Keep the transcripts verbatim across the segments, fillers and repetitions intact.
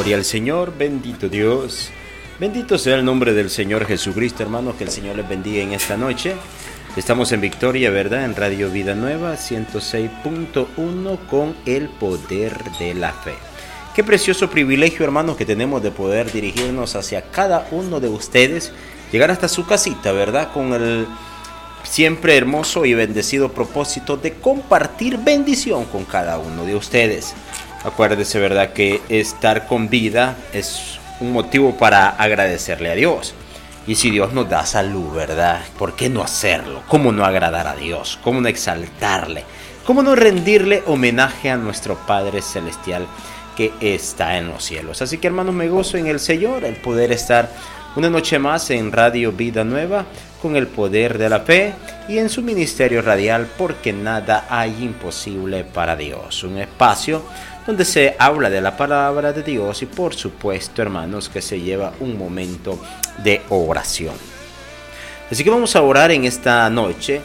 Gloria al Señor, bendito Dios. Bendito sea el nombre del Señor Jesucristo, hermanos. Que el Señor les bendiga en esta noche. Estamos en victoria, ¿verdad? En Radio Vida Nueva, ciento seis punto uno, con el poder de la fe. Qué precioso privilegio, hermanos, que tenemos de poder dirigirnos hacia cada uno de ustedes, llegar hasta su casita, ¿verdad? Con el siempre hermoso y bendecido propósito de compartir bendición con cada uno de ustedes. Acuérdese, ¿verdad?, que estar con vida es un motivo para agradecerle a Dios. Y si Dios nos da salud, ¿verdad?, ¿por qué no hacerlo? ¿Cómo no agradar a Dios? ¿Cómo no exaltarle? ¿Cómo no rendirle homenaje a nuestro Padre Celestial que está en los cielos? Así que, hermanos, me gozo en el Señor el poder estar una noche más en Radio Vida Nueva con el poder de la fe y en su ministerio radial, porque nada hay imposible para Dios. Un espacio donde se habla de la palabra de Dios y, por supuesto, hermanos, que se lleva un momento de oración. Así que vamos a orar en esta noche,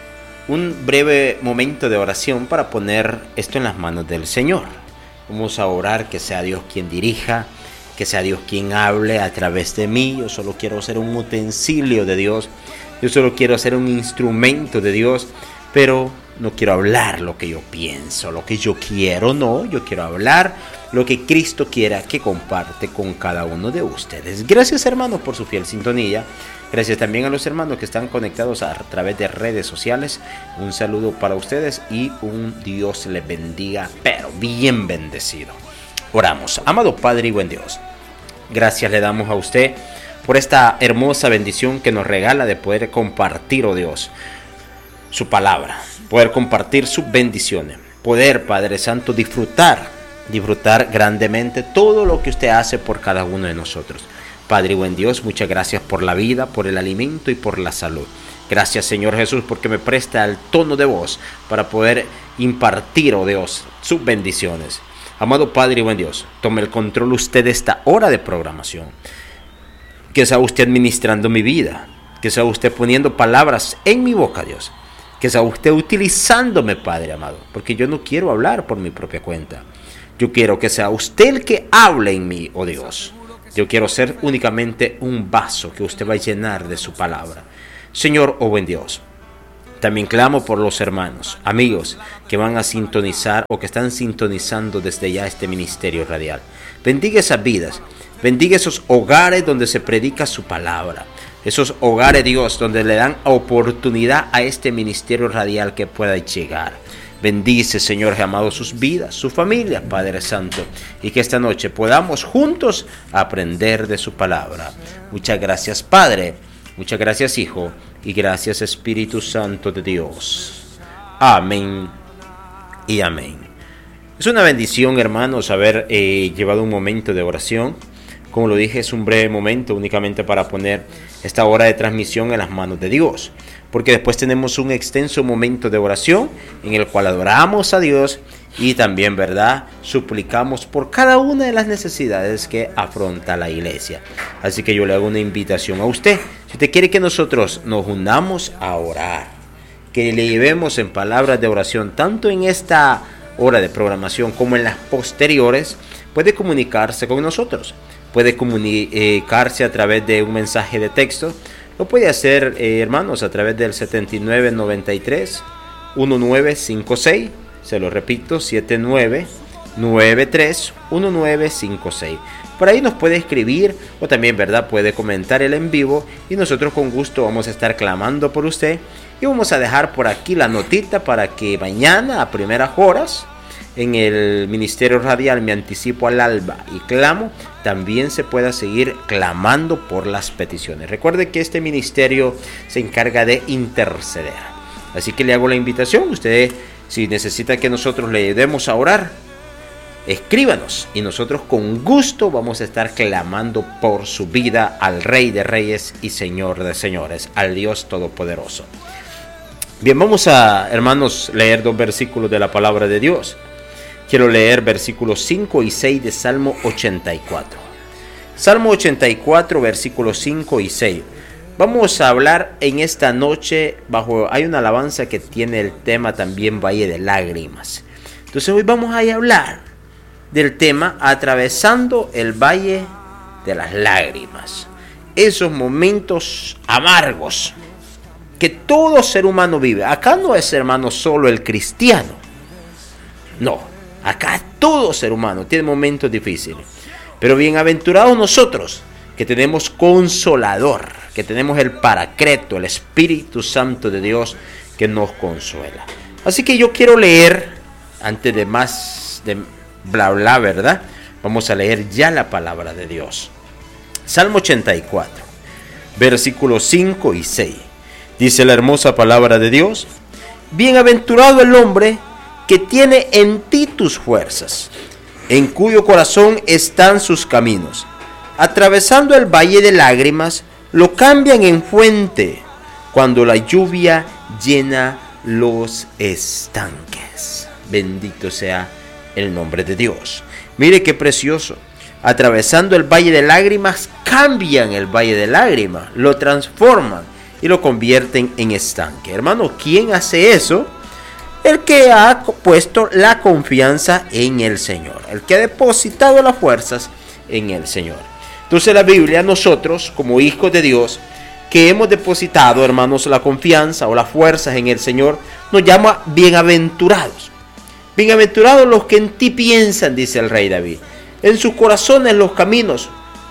un breve momento de oración para poner esto en las manos del Señor. Vamos a orar que sea Dios quien dirija, que sea Dios quien hable a través de mí. Yo solo quiero ser un utensilio de Dios, yo solo quiero ser un instrumento de Dios, pero no quiero hablar lo que yo pienso, lo que yo quiero, no, yo quiero hablar lo que Cristo quiera que comparte con cada uno de ustedes. Gracias, hermanos, por su fiel sintonía. Gracias también a los hermanos que están conectados a través de redes sociales. Un saludo para ustedes y un Dios les bendiga, pero bien bendecido. Oramos. Amado Padre y buen Dios, gracias le damos a usted por esta hermosa bendición que nos regala de poder compartir, oh Dios, su palabra, poder compartir sus bendiciones, poder, Padre Santo, disfrutar, disfrutar grandemente todo lo que usted hace por cada uno de nosotros. Padre y buen Dios, muchas gracias por la vida, por el alimento y por la salud. Gracias, Señor Jesús, porque me presta el tono de voz para poder impartir, oh Dios, sus bendiciones. Amado Padre y buen Dios, tome el control usted de esta hora de programación. Que sea usted administrando mi vida, que sea usted poniendo palabras en mi boca, Dios. Que sea usted utilizándome, Padre amado, porque yo no quiero hablar por mi propia cuenta. Yo quiero que sea usted el que hable en mí, oh Dios. Yo quiero ser únicamente un vaso que usted va a llenar de su palabra. Señor, oh buen Dios, también clamo por los hermanos, amigos que van a sintonizar o que están sintonizando desde ya este ministerio radial. Bendiga esas vidas, bendiga esos hogares donde se predica su palabra. Esos hogares, Dios, donde le dan oportunidad a este ministerio radial que pueda llegar. Bendice, Señor amado, sus vidas, su familia, Padre Santo, y que esta noche podamos juntos aprender de su palabra. Muchas gracias, Padre. Muchas gracias, Hijo. Y gracias, Espíritu Santo de Dios. Amén y amén. Es una bendición, hermanos, haber eh, llevado un momento de oración. Como lo dije, es un breve momento únicamente para poner esta hora de transmisión en las manos de Dios, porque después tenemos un extenso momento de oración en el cual adoramos a Dios y también, ¿verdad?, suplicamos por cada una de las necesidades que afronta la iglesia. Así que yo le hago una invitación a usted. Si usted quiere que nosotros nos unamos a orar, que le llevemos en palabras de oración tanto en esta hora de programación como en las posteriores, puede comunicarse con nosotros. Puede comunicarse a través de un mensaje de texto. Lo puede hacer, eh, hermanos, a través del setenta y nueve noventa y tres diecinueve cincuenta y seis. Se lo repito, setenta y nueve noventa y tres diecinueve cincuenta y seis. Por ahí nos puede escribir o también, ¿verdad?, puede comentar el en vivo y nosotros con gusto vamos a estar clamando por usted. Y vamos a dejar por aquí la notita para que mañana a primeras horas en el ministerio radial Me Anticipo al Alba y Clamo también se pueda seguir clamando por las peticiones. Recuerde que este ministerio se encarga de interceder. Así que le hago la invitación. Usted, si necesita que nosotros le ayudemos a orar, escríbanos y nosotros con gusto vamos a estar clamando por su vida al Rey de Reyes y Señor de Señores, al Dios Todopoderoso. Bien, vamos a, hermanos, leer dos versículos de la palabra de Dios. Quiero leer versículos cinco y seis de Salmo ochenta y cuatro. Salmo ochenta y cuatro, versículos cinco y seis. Vamos a hablar en esta noche bajo, hay una alabanza que tiene el tema también Valle de Lágrimas. Entonces hoy vamos a hablar del tema atravesando el valle de las lágrimas. Esos momentos amargos que todo ser humano vive. Acá no es, hermano, solo el cristiano. No, acá todo ser humano tiene momentos difíciles. Pero bienaventurados nosotros que tenemos consolador, que tenemos el Paracleto, el Espíritu Santo de Dios que nos consuela. Así que yo quiero leer, antes de más de bla bla, ¿verdad? Vamos a leer ya la palabra de Dios. Salmo ochenta y cuatro, versículos cinco y seis. Dice la hermosa palabra de Dios: bienaventurado el hombre que tiene en ti tus fuerzas, en cuyo corazón están sus caminos. Atravesando el valle de lágrimas, lo cambian en fuente, cuando la lluvia llena los estanques. Bendito sea el nombre de Dios. Mire qué precioso. Atravesando el valle de lágrimas, cambian el valle de lágrimas, lo transforman y lo convierten en estanque. Hermano, ¿quién hace eso? El que ha puesto la confianza en el Señor, el que ha depositado las fuerzas en el Señor. Entonces la Biblia, nosotros como hijos de Dios, que hemos depositado, hermanos, la confianza o las fuerzas en el Señor, nos llama bienaventurados. Bienaventurados los que en ti piensan, dice el rey David. En sus corazones los caminos.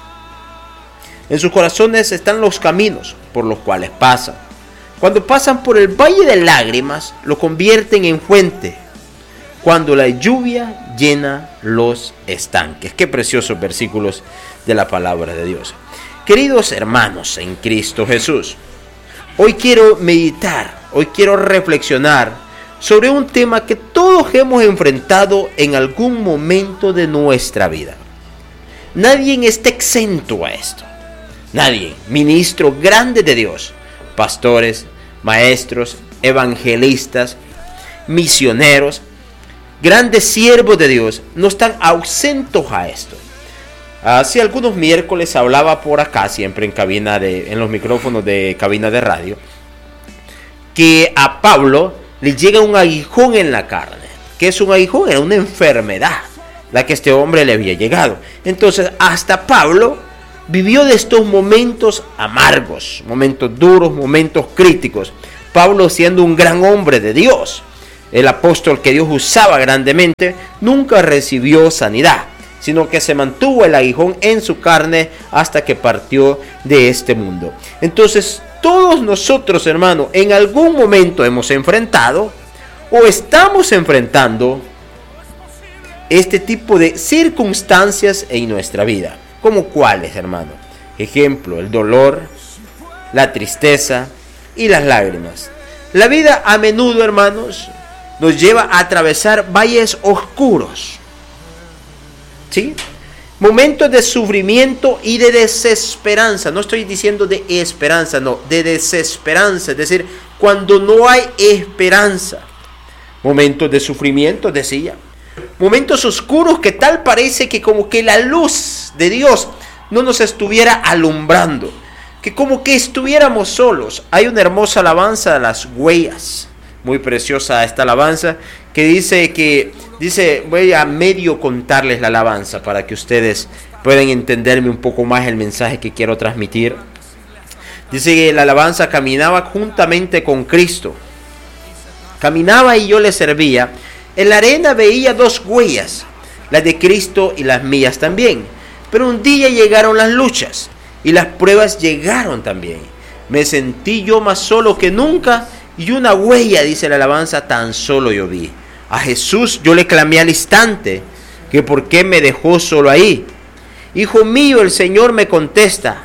En sus corazones están los caminos por los cuales pasan. Cuando pasan por el valle de lágrimas, lo convierten en fuente. Cuando la lluvia llena los estanques. Qué preciosos versículos de la palabra de Dios. Queridos hermanos en Cristo Jesús, hoy quiero meditar, hoy quiero reflexionar sobre un tema que todos hemos enfrentado en algún momento de nuestra vida. Nadie está exento a esto. Nadie. Ministros grandes de Dios, pastores, maestros, evangelistas, misioneros, grandes siervos de Dios, no están ausentes a esto. Hace algunos miércoles hablaba por acá, siempre en cabina de, en los micrófonos de cabina de radio, que a Pablo le llega un aguijón en la carne. ¿Qué es un aguijón? Era una enfermedad la que este hombre le había llegado. Entonces, hasta Pablo vivió de estos momentos amargos, momentos duros, momentos críticos. Pablo, siendo un gran hombre de Dios, el apóstol que Dios usaba grandemente, nunca recibió sanidad, sino que se mantuvo el aguijón en su carne hasta que partió de este mundo. Entonces, todos nosotros, hermanos, en algún momento hemos enfrentado o estamos enfrentando este tipo de circunstancias en nuestra vida. ¿Como cuáles, hermano? Ejemplo, el dolor, la tristeza y las lágrimas. La vida a menudo, hermanos, nos lleva a atravesar valles oscuros. ¿Sí? Momentos de sufrimiento y de desesperanza. No estoy diciendo de esperanza, no, de desesperanza. Es decir, cuando no hay esperanza. Momentos de sufrimiento, decía. Momentos oscuros que tal parece que como que la luz de Dios no nos estuviera alumbrando. Que como que estuviéramos solos. Hay una hermosa alabanza de las huellas. Muy preciosa esta alabanza. Que dice que, dice, voy a medio contarles la alabanza para que ustedes puedan entenderme un poco más el mensaje que quiero transmitir. Dice que la alabanza: caminaba juntamente con Cristo. Caminaba y yo le servía. En la arena veía dos huellas, las de Cristo y las mías también. Pero un día llegaron las luchas y las pruebas llegaron también. Me sentí yo más solo que nunca y una huella, dice la alabanza, tan solo yo vi. A Jesús yo le clamé al instante, que por qué me dejó solo ahí. Hijo mío, el Señor me contesta: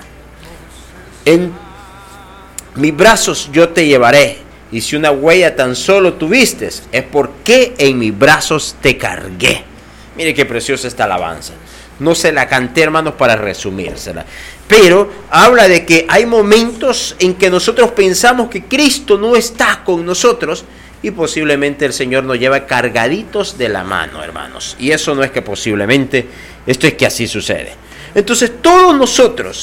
en mis brazos yo te llevaré. Y si una huella tan solo tuviste, es porque en mis brazos te cargué. Mire qué preciosa esta alabanza. No se la canté, hermanos, para resumírsela. Pero habla de que hay momentos en que nosotros pensamos que Cristo no está con nosotros y posiblemente el Señor nos lleva cargaditos de la mano, hermanos. Y eso no es que posiblemente, esto es que así sucede. Entonces todos nosotros,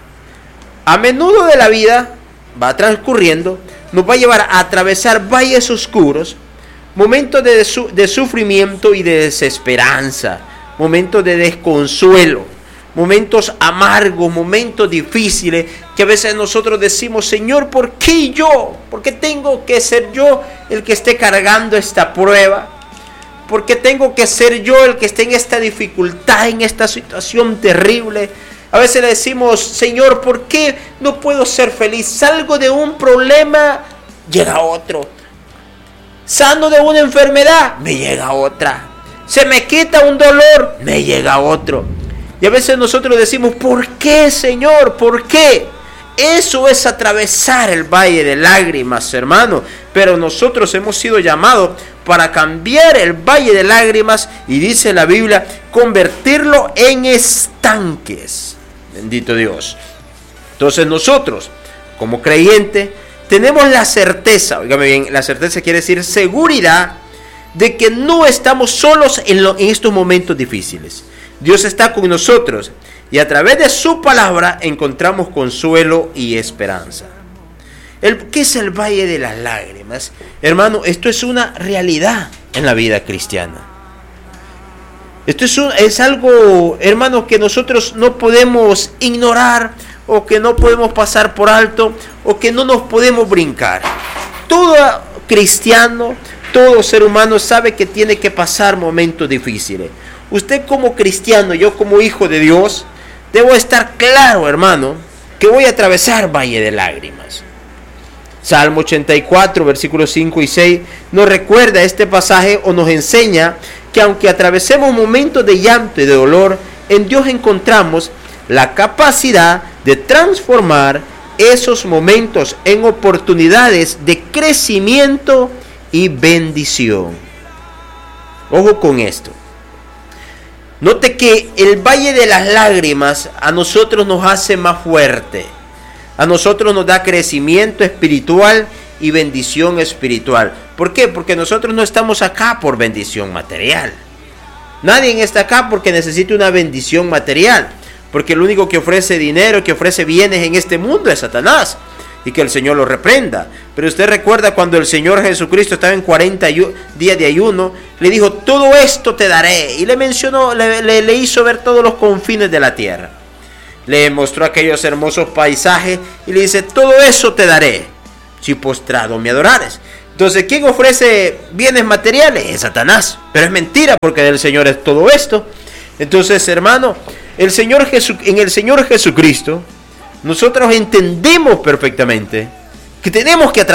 a menudo de la vida, va transcurriendo, nos va a llevar a atravesar valles oscuros, momentos de, su, de sufrimiento y de desesperanza, momentos de desconsuelo, momentos amargos, momentos difíciles, que a veces nosotros decimos, Señor, ¿por qué yo? ¿Por qué tengo que ser yo el que esté cargando esta prueba? ¿Por qué tengo que ser yo el que esté en esta dificultad, en esta situación terrible? A veces le decimos, Señor, ¿por qué no puedo ser feliz? Salgo de un problema, llega otro. Sano de una enfermedad, me llega otra. Se me quita un dolor, me llega otro. Y a veces nosotros decimos, ¿por qué, Señor? ¿Por qué? Eso es atravesar el valle de lágrimas, hermano. Pero nosotros hemos sido llamados para cambiar el valle de lágrimas, y dice la Biblia, convertirlo en estanques. Bendito Dios. Entonces nosotros, como creyentes, tenemos la certeza, oígame bien, la certeza quiere decir seguridad de que no estamos solos en, lo, en estos momentos difíciles. Dios está con nosotros y a través de su palabra encontramos consuelo y esperanza. El, ¿Qué es el valle de las lágrimas? Hermano, esto es una realidad en la vida cristiana. Esto es, un, es algo, hermano, que nosotros no podemos ignorar, o que no podemos pasar por alto, o que no nos podemos brincar. Todo cristiano, todo ser humano sabe que tiene que pasar momentos difíciles. Usted como cristiano, yo como hijo de Dios, debo estar claro, hermano, que voy a atravesar valle de lágrimas. Salmo ochenta y cuatro, versículos cinco y seis, nos recuerda este pasaje o nos enseña que aunque atravesemos momentos de llanto y de dolor, en Dios encontramos la capacidad de transformar esos momentos en oportunidades de crecimiento y bendición. Ojo con esto. Note que el valle de las lágrimas a nosotros nos hace más fuerte. A nosotros nos da crecimiento espiritual y bendición espiritual. ¿Por qué? Porque nosotros no estamos acá por bendición material. Nadie está acá porque necesite una bendición material. Porque el único que ofrece dinero, que ofrece bienes en este mundo es Satanás. Y que el Señor lo reprenda. Pero usted recuerda cuando el Señor Jesucristo estaba en cuarenta días de ayuno, le dijo, todo esto te daré. Y le mencionó, le, le, le hizo ver todos los confines de la tierra. Le mostró aquellos hermosos paisajes y le dice, todo eso te daré, si postrado me adorares. Entonces, ¿quién ofrece bienes materiales? Es Satanás. Pero es mentira, porque del Señor es todo esto. Entonces, hermano, el Señor Jesu, en el Señor Jesucristo, nosotros entendemos perfectamente que tenemos que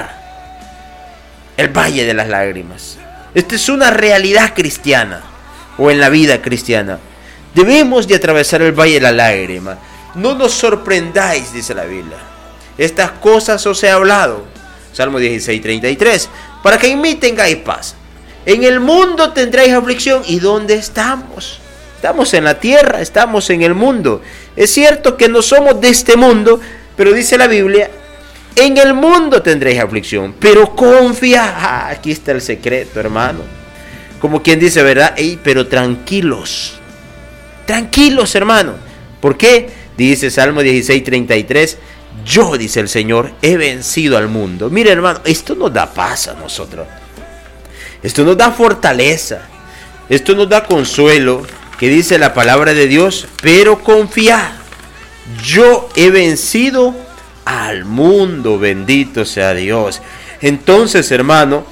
atravesar el valle de las lágrimas. Esta es una realidad cristiana, o en la vida cristiana. Debemos de atravesar el valle de la lágrima. No nos sorprendáis, dice la Biblia. Estas cosas os he hablado. Salmo dieciséis, treinta y tres. Para que en mí tengáis paz. En el mundo tendréis aflicción. ¿Y dónde estamos? Estamos en la tierra, estamos en el mundo. Es cierto que no somos de este mundo, pero dice la Biblia, en el mundo tendréis aflicción. Pero confía. Ah, aquí está el secreto, hermano. Como quien dice, ¿verdad? Ey, pero tranquilos. Tranquilos, hermano. ¿Por qué? Dice Salmo dieciséis, treinta y tres. Yo, dice el Señor, he vencido al mundo. Mire, hermano, esto nos da paz a nosotros. Esto nos da fortaleza. Esto nos da consuelo. Que dice la palabra de Dios, pero confiad. Yo he vencido al mundo. Bendito sea Dios. Entonces, hermano,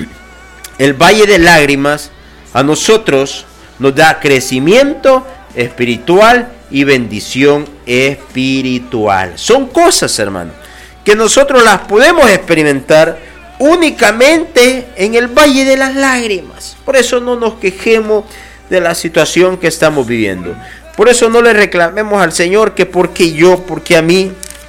el valle de lágrimas a nosotros nos da crecimiento espiritual y bendición espiritual. Son cosas, hermano, que nosotros las podemos experimentar únicamente en el valle de las lágrimas. Por eso no nos quejemos de la situación que estamos viviendo. Por eso no le reclamemos al Señor que por qué yo, por qué a mí.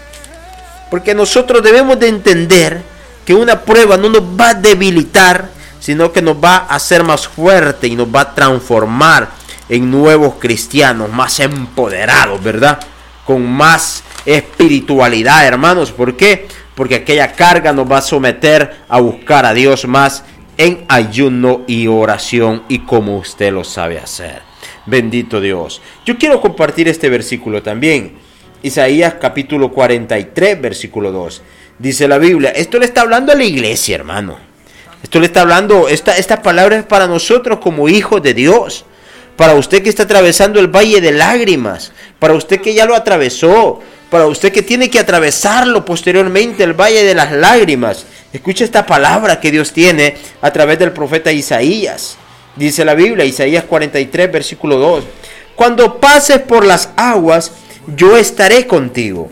Porque nosotros debemos de entender que una prueba no nos va a debilitar, sino que nos va a hacer más fuerte y nos va a transformar en nuevos cristianos, más empoderados, ¿verdad? Con más espiritualidad, hermanos. ¿Por qué? Porque aquella carga nos va a someter a buscar a Dios más en ayuno y oración, y como usted lo sabe hacer. Bendito Dios. Yo quiero compartir este versículo también. Isaías capítulo cuarenta y tres, versículo dos. Dice la Biblia, esto le está hablando a la iglesia, hermano. Esto le está hablando, esta, esta palabra es para nosotros como hijos de Dios. Para usted que está atravesando el valle de lágrimas, para usted que ya lo atravesó, para usted que tiene que atravesarlo posteriormente, el valle de las lágrimas. Escucha esta palabra que Dios tiene a través del profeta Isaías. Dice la Biblia, Isaías cuarenta y tres, versículo dos. Cuando pases por las aguas, yo estaré contigo.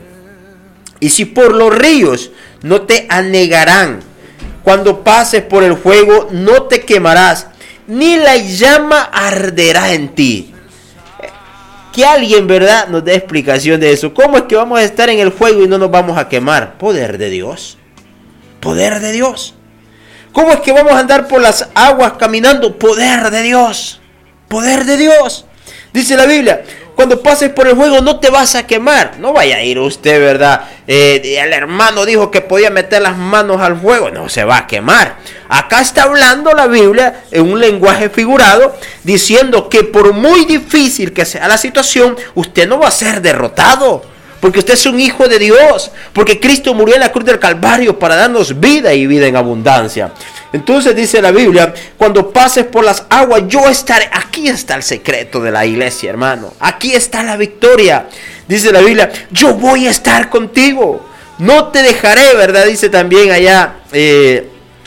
Y si por los ríos, no te anegarán. Cuando pases por el fuego, no te quemarás, ni la llama arderá en ti. Que alguien, ¿verdad?, nos dé explicación de eso. ¿Cómo es que vamos a estar en el fuego y no nos vamos a quemar? Poder de Dios. Poder de Dios. ¿Cómo es que vamos a andar por las aguas caminando? Poder de Dios. Poder de Dios. Dice la Biblia, cuando pases por el fuego no te vas a quemar. No vaya a ir usted, ¿verdad? Eh, el hermano dijo que podía meter las manos al fuego. No se va a quemar. Acá está hablando la Biblia en un lenguaje figurado, diciendo que por muy difícil que sea la situación, usted no va a ser derrotado. Porque usted es un hijo de Dios. Porque Cristo murió en la cruz del Calvario para darnos vida y vida en abundancia. Entonces dice la Biblia, cuando pases por las aguas, yo estaré. Aquí está el secreto de la iglesia, hermano. Aquí está la victoria. Dice la Biblia, yo voy a estar contigo. No te dejaré, ¿verdad? Dice también allá eh,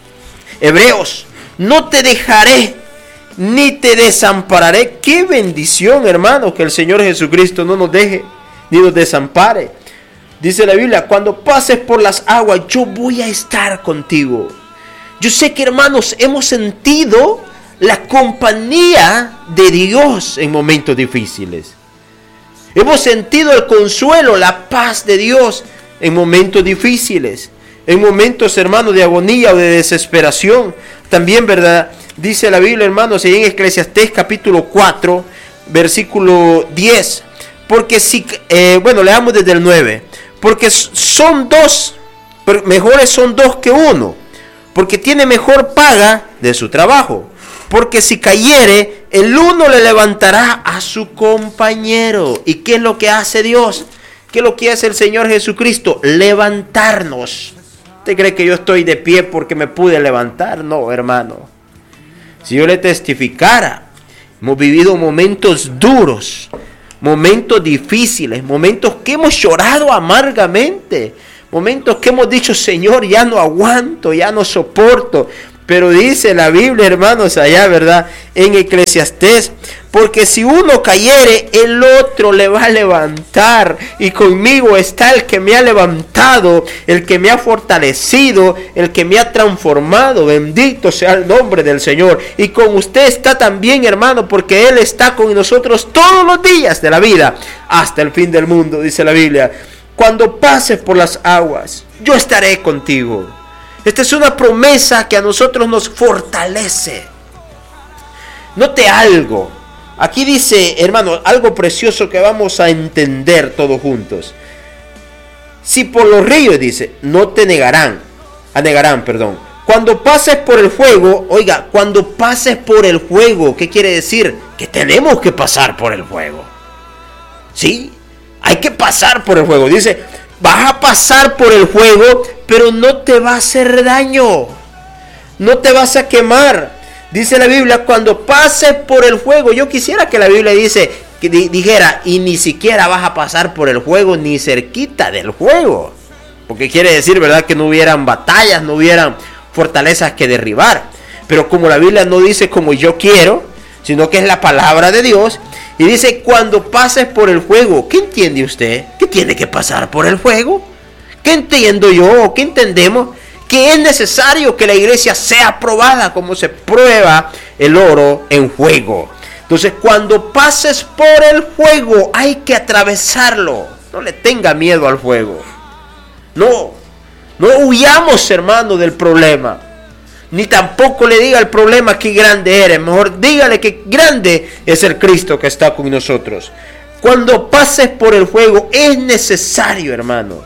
Hebreos. No te dejaré, ni te desampararé. Qué bendición, hermano, que el Señor Jesucristo no nos deje, ni nos desampare. Dice la Biblia, cuando pases por las aguas, yo voy a estar contigo. Yo sé que, hermanos, hemos sentido la compañía de Dios en momentos difíciles. Hemos sentido el consuelo, la paz de Dios en momentos difíciles. En momentos, hermanos, de agonía o de desesperación. También, ¿verdad? Dice la Biblia, hermanos, en Eclesiastés capítulo cuatro, versículo diez. Porque si, eh, bueno, leamos desde el nueve. Porque son dos, mejores son dos que uno. Porque tiene mejor paga de su trabajo. Porque si cayere, el uno le levantará a su compañero. ¿Y qué es lo que hace Dios? ¿Qué es lo que hace el Señor Jesucristo? Levantarnos. ¿Usted cree que yo estoy de pie porque me pude levantar? No, hermano. Si yo le testificara, hemos vivido momentos duros, momentos difíciles, momentos que hemos llorado amargamente. Momentos que hemos dicho, Señor, ya no aguanto, ya no soporto. Pero dice la Biblia, hermanos, allá, ¿verdad? En Eclesiastés, porque si uno cayere, el otro le va a levantar. Y conmigo está el que me ha levantado, el que me ha fortalecido, el que me ha transformado. Bendito sea el nombre del Señor. Y con usted está también, hermano, porque Él está con nosotros todos los días de la vida, hasta el fin del mundo, dice la Biblia. Cuando pases por las aguas, yo estaré contigo. Esta es una promesa que a nosotros nos fortalece. Note algo. Aquí dice, hermano, algo precioso que vamos a entender todos juntos. Si por los ríos, dice, no te negarán. Anegarán, perdón. Cuando pases por el fuego, oiga, cuando pases por el fuego, ¿qué quiere decir? Que tenemos que pasar por el fuego. ¿Sí? Hay que pasar por el fuego. Dice, vas a pasar por el fuego, pero no te va a hacer daño. No te vas a quemar. Dice la Biblia, cuando pases por el fuego. Yo quisiera que la Biblia dice, que dijera, y ni siquiera vas a pasar por el fuego, ni cerquita del fuego. Porque quiere decir, ¿verdad?, que no hubieran batallas, no hubieran fortalezas que derribar. Pero como la Biblia no dice como yo quiero, sino que es la palabra de Dios. Y dice, cuando pases por el fuego, ¿qué entiende usted? ¿Qué tiene que pasar por el fuego? ¿Qué entiendo yo? ¿Qué entendemos? Que es necesario que la iglesia sea probada como se prueba el oro en fuego. Entonces, cuando pases por el fuego, hay que atravesarlo. No le tenga miedo al fuego. No, no huyamos, hermano, del problema. Ni tampoco le diga al problema qué grande eres. Mejor dígale que grande es el Cristo que está con nosotros. Cuando pases por el fuego, es necesario, hermano,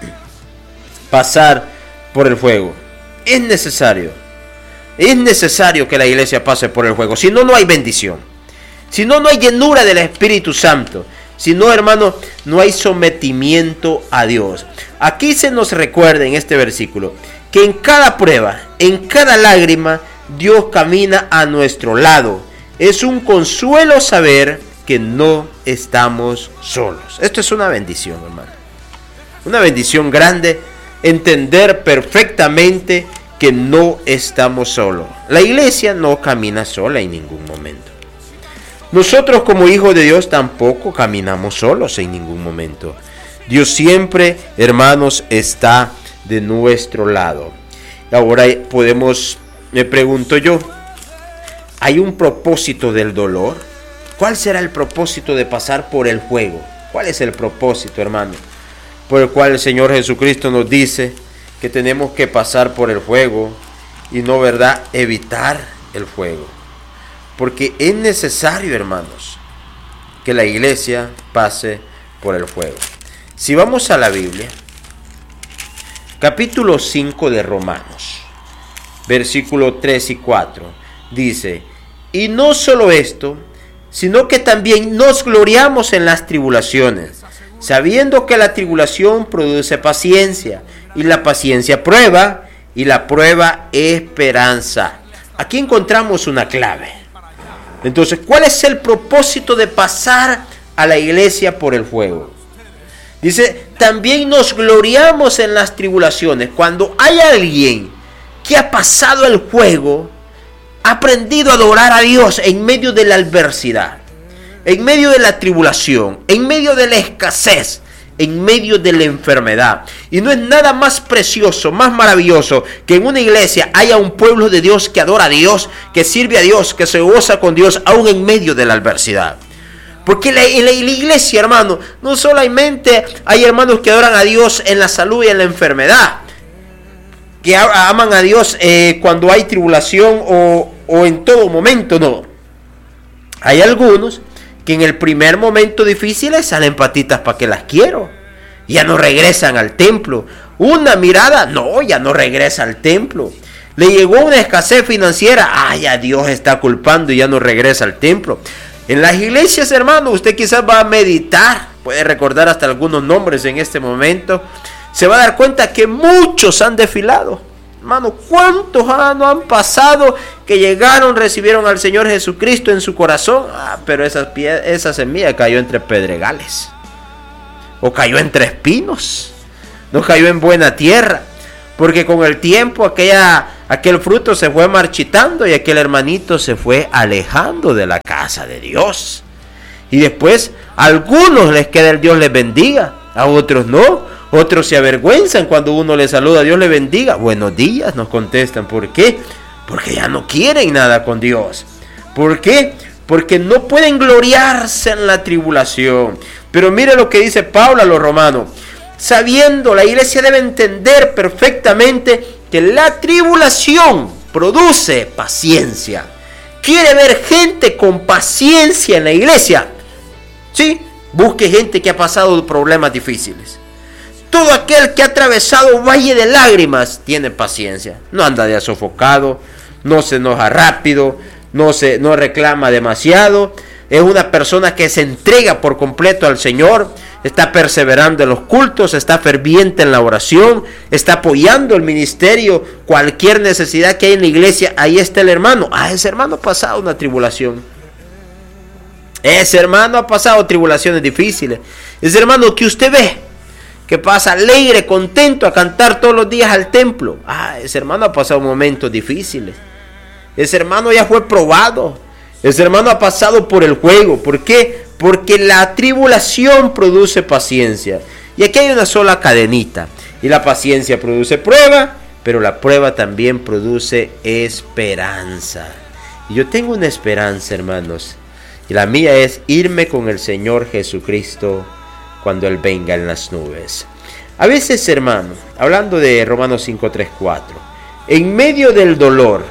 pasar por el fuego. Es necesario. Es necesario que la iglesia pase por el fuego. Si no, no hay bendición. Si no, no hay llenura del Espíritu Santo. Si no, hermano, no hay sometimiento a Dios. Aquí se nos recuerda en este versículo que en cada prueba, en cada lágrima, Dios camina a nuestro lado. Es un consuelo saber que no estamos solos. Esto es una bendición, hermano. Una bendición grande, entender perfectamente que no estamos solos. La iglesia no camina sola en ningún momento. Nosotros como hijos de Dios tampoco caminamos solos en ningún momento. Dios siempre, hermanos, está de nuestro lado. Ahora podemos, me pregunto yo, ¿hay un propósito del dolor? ¿Cuál será el propósito de pasar por el fuego? ¿Cuál es el propósito, hermano? Por el cual el Señor Jesucristo nos dice que tenemos que pasar por el fuego y no, ¿verdad?, evitar el fuego. Porque es necesario, hermanos, que la iglesia pase por el fuego. Si vamos a la Biblia, capítulo cinco de Romanos, versículos tres y cuatro, dice: y no solo esto, sino que también nos gloriamos en las tribulaciones, sabiendo que la tribulación produce paciencia, y la paciencia prueba, y la prueba esperanza. Aquí encontramos una clave. Entonces, ¿cuál es el propósito de pasar a la iglesia por el fuego? Dice, también nos gloriamos en las tribulaciones. Cuando hay alguien que ha pasado el fuego, ha aprendido a adorar a Dios en medio de la adversidad, en medio de la tribulación, en medio de la escasez, en medio de la enfermedad. Y no es nada más precioso, más maravilloso que en una iglesia haya un pueblo de Dios que adora a Dios, que sirve a Dios, que se goza con Dios aún en medio de la adversidad. Porque en la, en la iglesia, hermano, no solamente hay hermanos que adoran a Dios en la salud y en la enfermedad, que aman a Dios eh, cuando hay tribulación o, o en todo momento, no. Hay algunos que en el primer momento difícil salen patitas para que las quiero. Ya no regresan al templo. Una mirada, no, ya no regresa al templo. Le llegó una escasez financiera, ay, ya Dios está culpando y ya no regresa al templo. En las iglesias, hermano, usted quizás va a meditar, puede recordar hasta algunos nombres en este momento. Se va a dar cuenta que muchos han desfilado. Hermano, ¿cuántos ah, no han pasado que llegaron, recibieron al Señor Jesucristo en su corazón? Ah, pero esa, esa semilla cayó entre pedregales. O cayó entre espinos. No cayó en buena tierra. Porque con el tiempo aquella, aquel fruto se fue marchitando y aquel hermanito se fue alejando de la casa de Dios. Y después a algunos les queda el Dios les bendiga, a otros no. Otros se avergüenzan cuando uno les saluda, Dios le bendiga. Buenos días, nos contestan. ¿Por qué? Porque ya no quieren nada con Dios. ¿Por qué? Porque no pueden gloriarse en la tribulación. Pero mire lo que dice Pablo a los romanos. Sabiendo, la iglesia debe entender perfectamente que la tribulación produce paciencia. ¿Quiere ver gente con paciencia en la iglesia? Sí, busque gente que ha pasado problemas difíciles. Todo aquel que ha atravesado valle de lágrimas tiene paciencia. No anda de sofocado, no se enoja rápido, no, se, no reclama demasiado. Es una persona que se entrega por completo al Señor, está perseverando en los cultos, está ferviente en la oración, está apoyando el ministerio, cualquier necesidad que hay en la iglesia, ahí está el hermano. Ah, ese hermano ha pasado una tribulación. Ese hermano ha pasado tribulaciones difíciles. Ese hermano que usted ve, que pasa alegre, contento a cantar todos los días al templo. Ah, ese hermano ha pasado momentos difíciles. Ese hermano ya fue probado. Ese hermano ha pasado por el fuego. ¿Por qué? Porque la tribulación produce paciencia. Y aquí hay una sola cadenita. Y la paciencia produce prueba, pero la prueba también produce esperanza. Y yo tengo una esperanza, hermanos. Y la mía es irme con el Señor Jesucristo cuando Él venga en las nubes. A veces, hermano, hablando de Romanos cinco, tres, cuatro, en medio del dolor,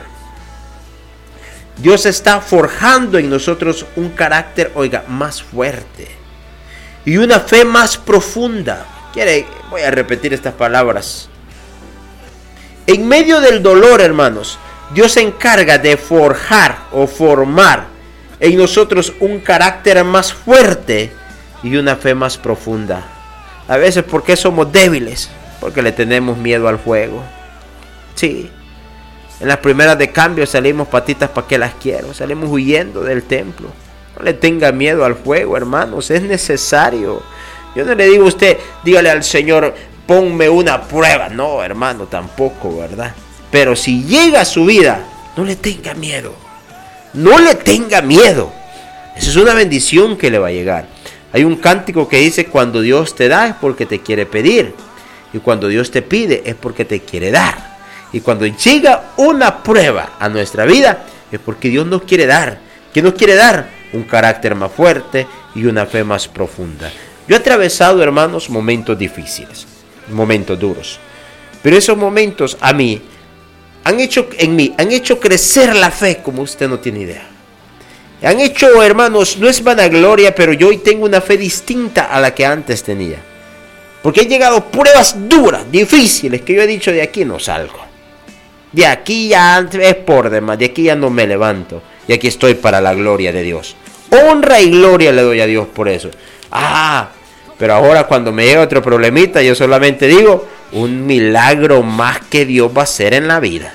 Dios está forjando en nosotros un carácter, oiga, más fuerte y una fe más profunda. Quiere, voy a repetir estas palabras. En medio del dolor, hermanos, Dios se encarga de forjar o formar en nosotros un carácter más fuerte y una fe más profunda. A veces, ¿por qué somos débiles? Porque le tenemos miedo al fuego. Sí. En las primeras de cambio salimos patitas para que las quiero. Salimos huyendo del templo. No le tenga miedo al fuego, hermanos. Es necesario. Yo no le digo a usted, dígale al Señor, ponme una prueba. No, hermano, tampoco, ¿verdad? Pero si llega a su vida, no le tenga miedo. No le tenga miedo. Esa es una bendición que le va a llegar. Hay un cántico que dice, cuando Dios te da es porque te quiere pedir. Y cuando Dios te pide es porque te quiere dar. Y cuando llega una prueba a nuestra vida es porque Dios nos quiere dar. ¿Qué nos quiere dar? Un carácter más fuerte y una fe más profunda. Yo he atravesado, hermanos, momentos difíciles, momentos duros. Pero esos momentos a mí han hecho en mí, han hecho crecer la fe como usted no tiene idea. Han hecho, hermanos, no es vanagloria, pero yo hoy tengo una fe distinta a la que antes tenía. Porque han llegado pruebas duras, difíciles, que yo he dicho, de aquí no salgo. De aquí ya es por demás, de aquí ya no me levanto. Y aquí estoy para la gloria de Dios. Honra y gloria le doy a Dios por eso. Ah, pero ahora cuando me llega otro problemita, yo solamente digo, un milagro más que Dios va a hacer en la vida.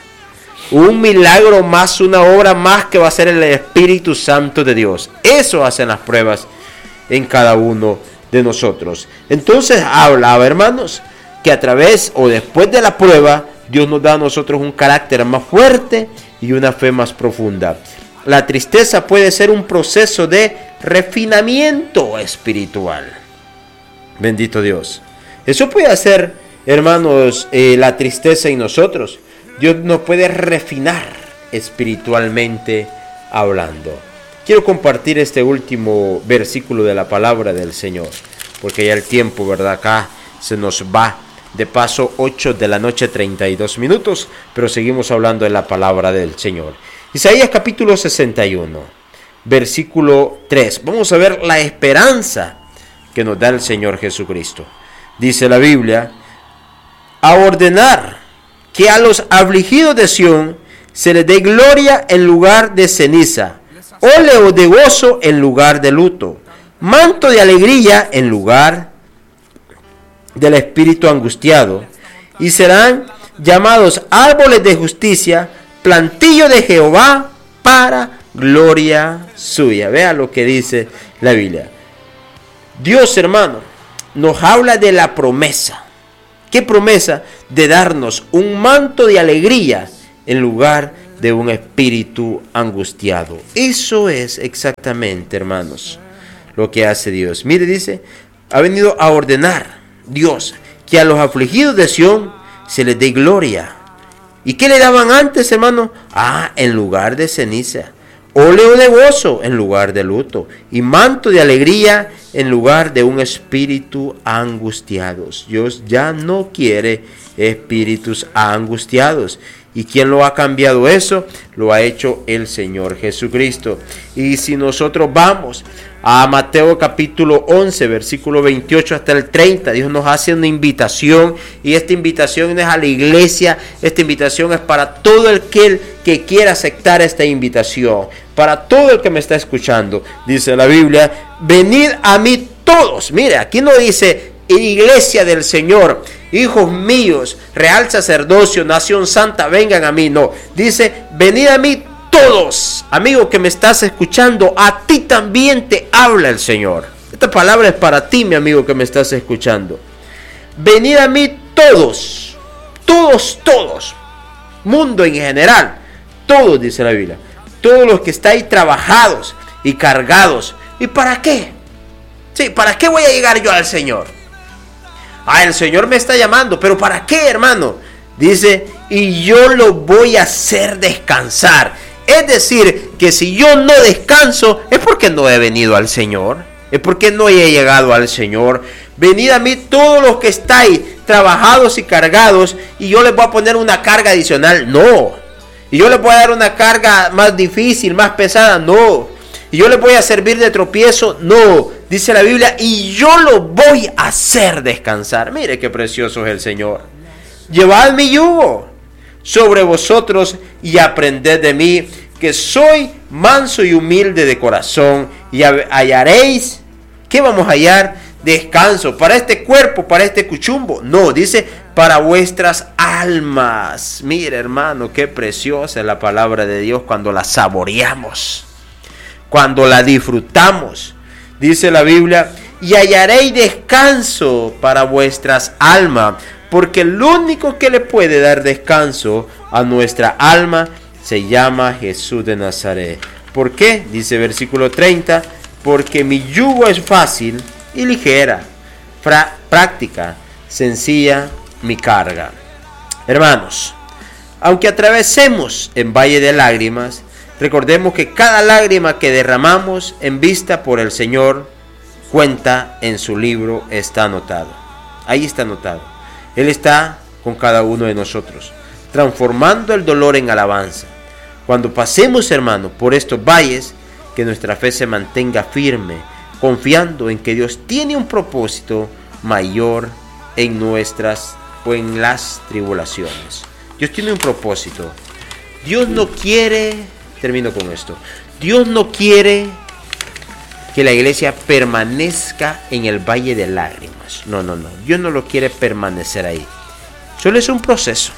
Un milagro más, una obra más que va a hacer el Espíritu Santo de Dios. Eso hacen las pruebas en cada uno de nosotros. Entonces hablaba, hermanos, que a través o después de la prueba, Dios nos da a nosotros un carácter más fuerte y una fe más profunda. La tristeza puede ser un proceso de refinamiento espiritual. Bendito Dios. Eso puede hacer, hermanos, eh, la tristeza en nosotros. Dios nos puede refinar espiritualmente hablando. Quiero compartir este último versículo de la palabra del Señor, porque ya el tiempo, ¿verdad? Acá se nos va. De paso, ocho de la noche, treinta y dos minutos, pero seguimos hablando de la palabra del Señor. Isaías capítulo sesenta y uno, versículo tres. Vamos a ver la esperanza que nos da el Señor Jesucristo. Dice la Biblia, a ordenar que a los afligidos de Sión se les dé gloria en lugar de ceniza, óleo de gozo en lugar de luto, manto de alegría en lugar del espíritu angustiado, y serán llamados árboles de justicia, plantillo de Jehová para gloria suya. Vea lo que dice la Biblia. Dios, hermano, nos habla de la promesa. ¿Qué promesa? De darnos un manto de alegría en lugar de un espíritu angustiado. Eso es exactamente, hermanos, lo que hace Dios. Mire, dice, ha venido a ordenar Dios que a los afligidos de Sión se les dé gloria. ¿Y qué le daban antes, hermano? Ah, en lugar de ceniza, óleo de gozo en lugar de luto, y manto de alegría en lugar de un espíritu angustiados. Dios ya no quiere espíritus angustiados. ¿Y quién lo ha cambiado eso? Lo ha hecho el Señor Jesucristo. Y si nosotros vamos a Mateo capítulo once, versículo veintiocho hasta el treinta, Dios nos hace una invitación, y esta invitación no es a la iglesia, esta invitación es para todo el que, que quiera aceptar esta invitación, para todo el que me está escuchando. Dice la Biblia, venid a mí todos. Mire, aquí no dice iglesia del Señor, hijos míos, real sacerdocio, nación santa, vengan a mí. No, dice, venid a mí todos. Amigo que me estás escuchando, a ti también te habla el Señor. Esta palabra es para ti, mi amigo que me estás escuchando. Venid a mí todos, todos, todos, mundo en general, todos, dice la Biblia, todos los que estáis trabajados y cargados. ¿Y para qué? Sí, ¿para qué voy a llegar yo al Señor? Ah, el Señor me está llamando, pero ¿para qué, hermano? Dice, y yo lo voy a hacer descansar. Es decir, que si yo no descanso, es porque no he venido al Señor, es porque no he llegado al Señor. Venid a mí todos los que estáis trabajados y cargados, y yo les voy a poner una carga adicional. No. Y yo les voy a dar una carga más difícil, más pesada. No. Y yo les voy a servir de tropiezo. No. Dice la Biblia, y yo lo voy a hacer descansar. Mire qué precioso es el Señor. Llevad mi yugo sobre vosotros y aprended de mí, que soy manso y humilde de corazón, y hallaréis. ¿Qué vamos a hallar? Descanso para este cuerpo, para este cuchumbo. No, dice, para vuestras almas. Mira, hermano, qué preciosa es la palabra de Dios cuando la saboreamos, cuando la disfrutamos. Dice la Biblia: y hallaréis descanso para vuestras almas, porque el único que le puede dar descanso a nuestra alma se llama Jesús de Nazaret. ¿Por qué? Dice versículo treinta: porque mi yugo es fácil y ligera, fra- práctica, sencilla mi carga. Hermanos, aunque atravesemos en valle de lágrimas, recordemos que cada lágrima que derramamos en vista por el Señor cuenta en su libro, está anotado. Ahí está anotado. Él está con cada uno de nosotros, transformando el dolor en alabanza. Cuando pasemos, hermano, por estos valles, que nuestra fe se mantenga firme, confiando en que Dios tiene un propósito mayor en nuestras o en las tribulaciones. Dios tiene un propósito. Dios no quiere, termino con esto, Dios no quiere que la iglesia permanezca en el valle de lágrimas. No, no, no. Dios no lo quiere permanecer ahí. Solo es un proceso.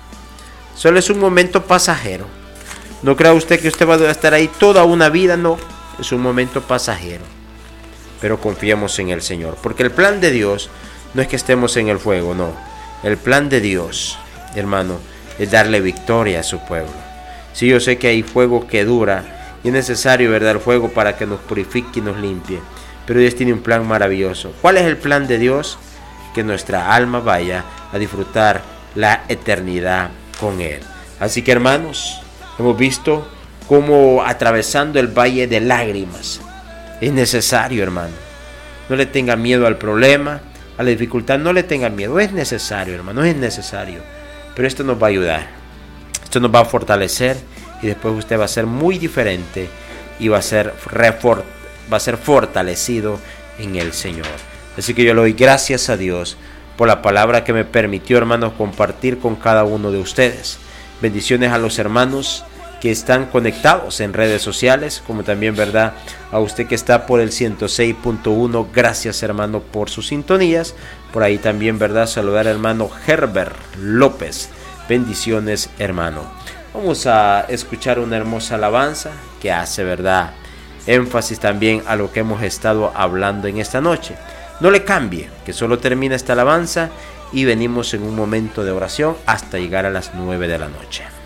Solo es un momento pasajero. No crea usted que usted va a estar ahí toda una vida. No, es un momento pasajero. Pero confiemos en el Señor. Porque el plan de Dios no es que estemos en el fuego, no. El plan de Dios, hermano, es darle victoria a su pueblo. Sí, yo sé que hay fuego que dura. Y es necesario, ¿verdad?, el fuego para que nos purifique y nos limpie. Pero Dios tiene un plan maravilloso. ¿Cuál es el plan de Dios? Que nuestra alma vaya a disfrutar la eternidad con Él. Así que, hermanos, hemos visto cómo atravesando el valle de lágrimas es necesario, hermano. No le tenga miedo al problema, a la dificultad. No le tenga miedo. Es necesario, hermano. Es necesario. Pero esto nos va a ayudar. Esto nos va a fortalecer. Y después usted va a ser muy diferente y va a ser, refor- va a ser fortalecido en el Señor. Así que yo le doy gracias a Dios por la palabra que me permitió, hermanos, compartir con cada uno de ustedes. Bendiciones a los hermanos que están conectados en redes sociales, como también, ¿verdad?, a usted que está por el ciento seis punto uno. Gracias, hermano, por sus sintonías. Por ahí también, ¿verdad?, saludar al hermano Herbert López. Bendiciones, hermano. Vamos a escuchar una hermosa alabanza que hace, ¿verdad?, énfasis también a lo que hemos estado hablando en esta noche. No le cambie, que solo termina esta alabanza y venimos en un momento de oración hasta llegar a las nueve de la noche.